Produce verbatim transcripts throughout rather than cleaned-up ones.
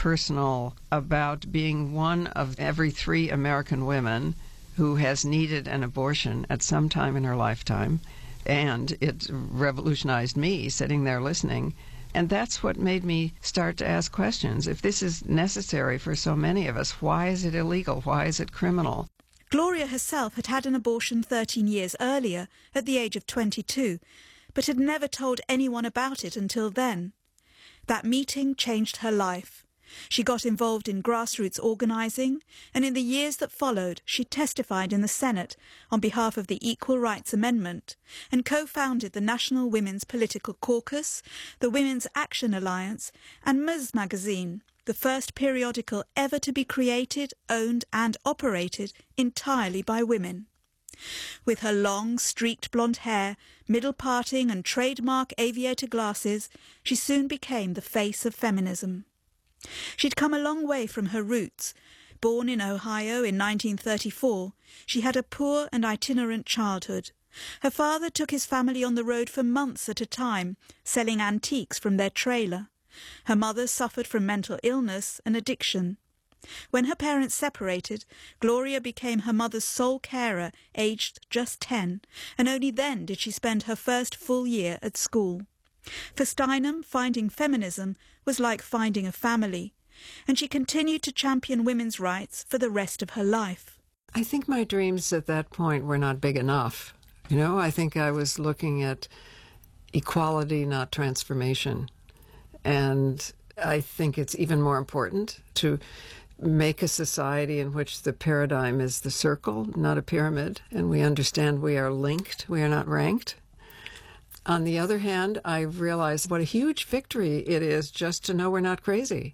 personal about being one of every three American women who has needed an abortion at some time in her lifetime. And it revolutionized me sitting there listening. And that's what made me start to ask questions. If this is necessary for so many of us, why is it illegal? Why is it criminal? Gloria herself had had an abortion thirteen years earlier, at the age of twenty-two, but had never told anyone about it until then. That meeting changed her life. She got involved in grassroots organising, and in the years that followed, she testified in the Senate on behalf of the Equal Rights Amendment and co-founded the National Women's Political Caucus, the Women's Action Alliance, and Ms Magazine, the first periodical ever to be created, owned and operated entirely by women. With her long, streaked blonde hair, middle parting and trademark aviator glasses, she soon became the face of feminism. She'd come a long way from her roots. Born in Ohio in nineteen thirty-four, she had a poor and itinerant childhood. Her father took his family on the road for months at a time, selling antiques from their trailer. Her mother suffered from mental illness and addiction. When her parents separated, Gloria became her mother's sole carer, aged just ten, and only then did she spend her first full year at school. For Steinem, finding feminism was like finding a family, and she continued to champion women's rights for the rest of her life. I think my dreams at that point were not big enough. You know, I think I was looking at equality, not transformation. And I think it's even more important to make a society in which the paradigm is the circle, not a pyramid, and we understand we are linked, we are not ranked. On the other hand, I realize what a huge victory it is just to know we're not crazy.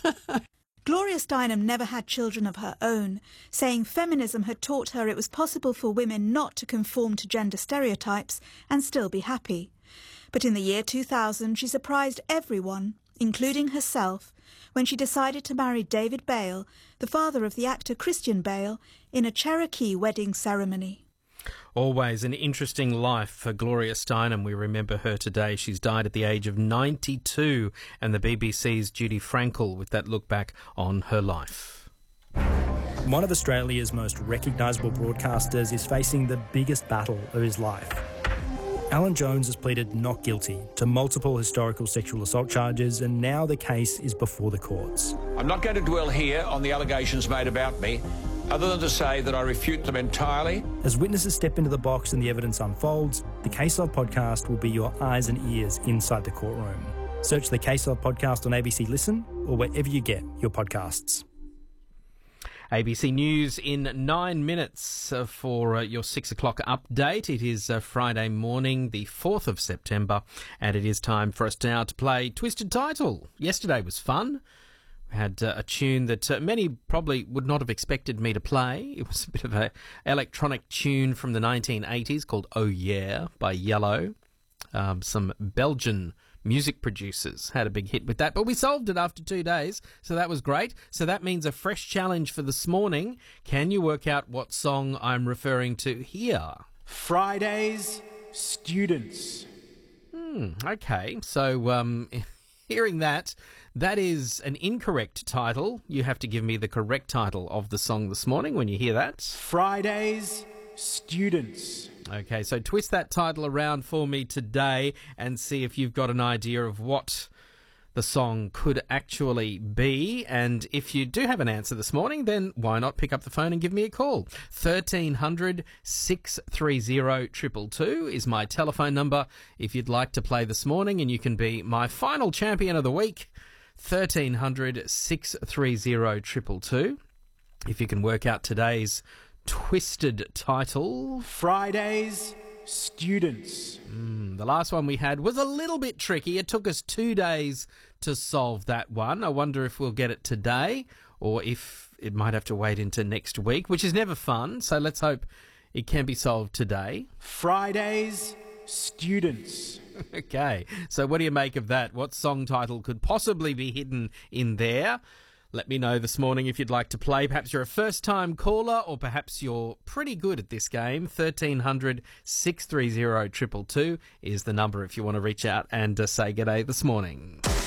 Gloria Steinem never had children of her own, saying feminism had taught her it was possible for women not to conform to gender stereotypes and still be happy. But in the year two thousand, she surprised everyone, including herself, when she decided to marry David Bale, the father of the actor Christian Bale, in a Cherokee wedding ceremony. Always an interesting life for Gloria Steinem. We remember her today. She's died at the age of ninety-two, and the B B C's Judy Frankel with that look back on her life. One of Australia's most recognisable broadcasters is facing the biggest battle of his life. Alan Jones has pleaded not guilty to multiple historical sexual assault charges, and now the case is before the courts. I'm not going to dwell here on the allegations made about me, other than to say that I refute them entirely. As witnesses step into the box and the evidence unfolds, the Case Log podcast will be your eyes and ears inside the courtroom. Search the Case Log podcast on A B C Listen or wherever you get your podcasts. A B C News in nine minutes uh, for uh, your six o'clock update. It is uh, Friday morning, the fourth of September, and it is time for us now to play Twisted Title. Yesterday was fun. We had uh, a tune that uh, many probably would not have expected me to play. It was a bit of an electronic tune from the nineteen eighties called Oh Yeah by Yellow. Um, some Belgian music producers had a big hit with that, but we solved it after two days, so that was great. So that means a fresh challenge for this morning. Can you work out what song I'm referring to here? Friday's Students. Hmm, okay, so um, hearing that, that is an incorrect title. You have to give me the correct title of the song this morning when you hear that. Friday's Students. Okay, so twist that title around for me today and see if you've got an idea of what the song could actually be. And if you do have an answer this morning, then why not pick up the phone and give me a call? thirteen hundred, six three zero, two two two is my telephone number if you'd like to play this morning, and you can be my final champion of the week. thirteen hundred, six three zero, two two two. If you can work out today's twisted title. Friday's Students. Mm, the last one we had was a little bit tricky. It took us two days to solve that one. I wonder if we'll get it today or if it might have to wait into next week, which is never fun. So let's hope it can be solved today. Friday's Students. Okay, so what do you make of that? What song title could possibly be hidden in there? Let me know this morning if you'd like to play. Perhaps you're a first-time caller or perhaps you're pretty good at this game. thirteen hundred, six three zero, two two two is the number if you want to reach out and uh, say g'day this morning.